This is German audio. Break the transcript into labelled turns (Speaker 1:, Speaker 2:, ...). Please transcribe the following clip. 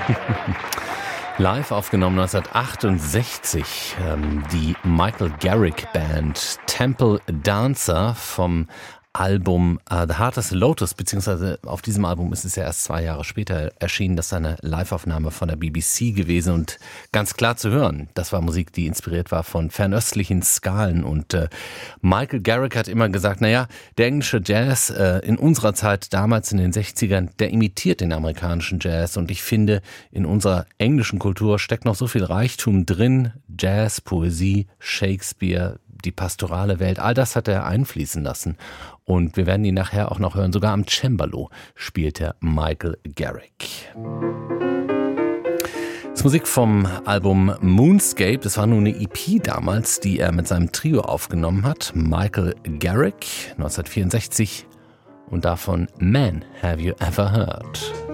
Speaker 1: Live aufgenommen 1968, die Michael Garrick Band Temple Dancer vom Album The Hardest Lotus, beziehungsweise auf diesem Album ist es ja erst 2 Jahre später erschienen. Das ist eine Liveaufnahme von der BBC gewesen und ganz klar zu hören, das war Musik, die inspiriert war von fernöstlichen Skalen. Und Michael Garrick hat immer gesagt, naja, der englische Jazz in unserer Zeit, damals in den 60ern, der imitiert den amerikanischen Jazz. Und ich finde, in unserer englischen Kultur steckt noch so viel Reichtum drin. Jazz, Poesie, Shakespeare, die pastorale Welt, all das hat er einfließen lassen. Und wir werden ihn nachher auch noch hören. Sogar am Cembalo spielt er Michael Garrick. Das ist Musik vom Album Moonscape. Das war nur eine EP damals, die er mit seinem Trio aufgenommen hat. Michael Garrick, 1964. Und davon Man Have You Ever Heard?